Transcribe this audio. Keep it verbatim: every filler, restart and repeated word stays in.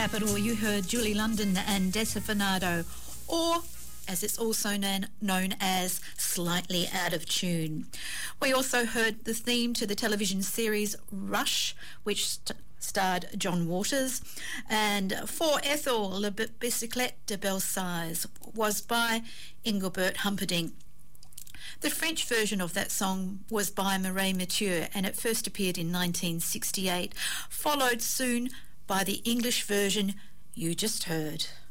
Capital, you heard Julie London and Desafinado, or as it's also known, known as Slightly Out of Tune. We also heard the theme to the television series Rush, which st- starred John Waters, and For Ethel, Le Bicyclette de Belsize was by Engelbert Humperdinck. The French version of that song was by Mireille Mathieu, and it first appeared in nineteen sixty-eight, followed soon by the English version you just heard.